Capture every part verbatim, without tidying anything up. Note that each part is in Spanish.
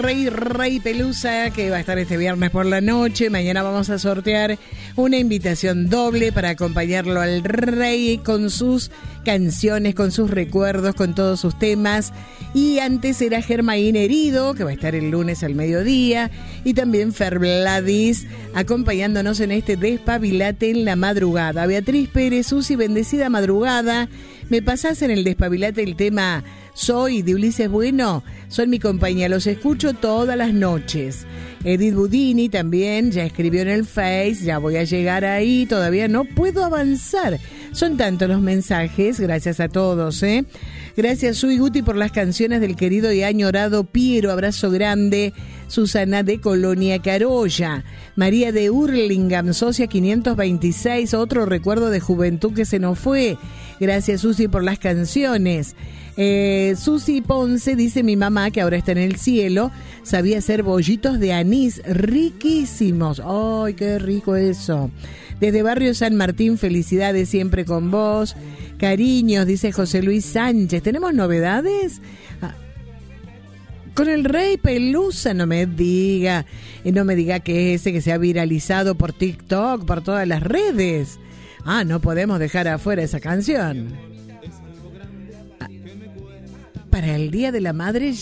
Rey, Rey Pelusa, que va a estar este viernes por la noche. Mañana vamos a sortear una invitación doble para acompañarlo al Rey con sus canciones, con sus recuerdos, con todos sus temas. Y antes era Germain Herido, que va a estar el lunes al mediodía. Y también Fer Vladis, acompañándonos en este Despabilate en la madrugada. Beatriz Pérez, Susi, bendecida madrugada. ¿Me pasás en el Despabilate el tema Soy de Ulises Bueno? Son mi compañía, los escucho todas las noches. Edith Budini también ya escribió en el Face, ya voy a llegar ahí, todavía no puedo avanzar. Son tantos los mensajes, gracias a todos, ¿eh? Gracias, Sui Guti, por las canciones del querido y añorado Piero, abrazo grande. Susana de Colonia Carolla. María de Hurlingham, socia quinientos veintiséis, otro recuerdo de juventud que se nos fue. Gracias, Susi, por las canciones. Eh, Susi Ponce dice: mi mamá, que ahora está en el cielo, sabía hacer bollitos de anís riquísimos. ¡Ay, qué rico eso! Desde Barrio San Martín, felicidades siempre con vos. Cariños, dice José Luis Sánchez. ¿Tenemos novedades? Ah, con el Rey Pelusa, no me diga. Y no me diga que es ese que se ha viralizado por TikTok, por todas las redes. Ah, no podemos dejar afuera esa canción. Ah, para el Día de la Madre.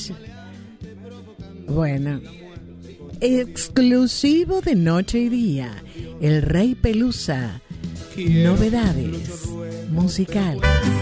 Bueno, exclusivo de Noche y Día. El Rey Pelusa. Novedades musical.